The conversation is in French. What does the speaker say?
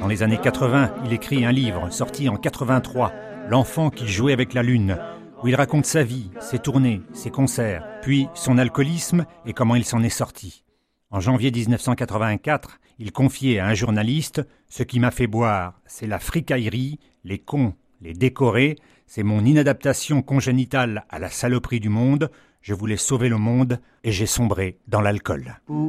Dans les années 80, il écrit un livre sorti en 83, L'enfant qui jouait avec la lune, où il raconte sa vie, ses tournées, ses concerts, puis son alcoolisme et comment il s'en est sorti. En janvier 1984, il confiait à un journaliste « Ce qui m'a fait boire, c'est la fricaillerie, les cons, les décorés, c'est mon inadaptation congénitale à la saloperie du monde. Je voulais sauver le monde et j'ai sombré dans l'alcool. »